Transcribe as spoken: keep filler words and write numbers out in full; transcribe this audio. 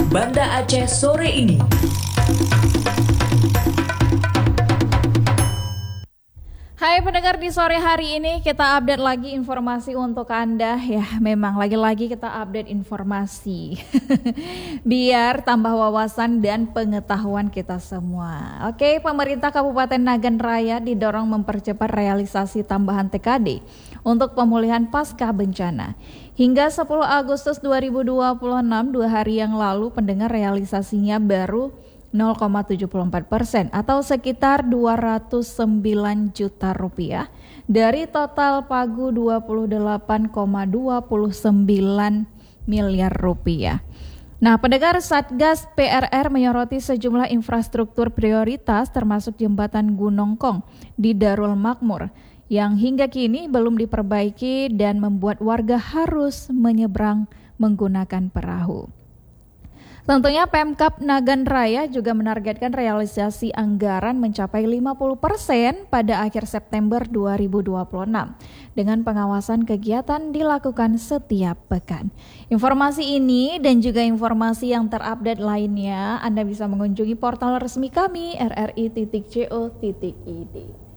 Banda Aceh sore ini. Hai pendengar, di sore hari ini kita update lagi informasi untuk Anda. Ya memang lagi-lagi kita update informasi biar tambah wawasan dan pengetahuan kita semua. Oke, pemerintah Kabupaten Nagan Raya didorong mempercepat realisasi tambahan T K D untuk pemulihan pasca bencana. Hingga sepuluh Agustus dua ribu dua puluh enam, dua hari yang lalu, pendengar, realisasinya baru nol koma tujuh empat persen atau sekitar dua ratus sembilan juta rupiah dari total pagu dua puluh delapan koma dua sembilan miliar rupiah. Nah, pendengar, Satgas P R R menyoroti sejumlah infrastruktur prioritas termasuk jembatan Gunung Kong di Darul Makmur yang hingga kini belum diperbaiki dan membuat warga harus menyeberang menggunakan perahu. Tentunya Pemkab Nagan Raya juga menargetkan realisasi anggaran mencapai lima puluh persen pada akhir September dua ribu dua puluh enam dengan pengawasan kegiatan dilakukan setiap pekan. Informasi ini dan juga informasi yang terupdate lainnya Anda bisa mengunjungi portal resmi kami r r i titik co titik i d.